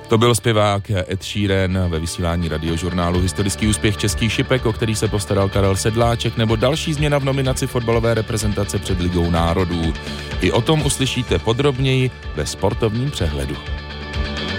To byl zpěvák Ed Sheeran ve vysílání Radiožurnálu. Historický úspěch českých šipek, o který se postaral Karel Sedláček, nebo další změna v nominaci fotbalové reprezentace před Ligou národů. I o tom uslyšíte podrobněji ve sportovním přehledu.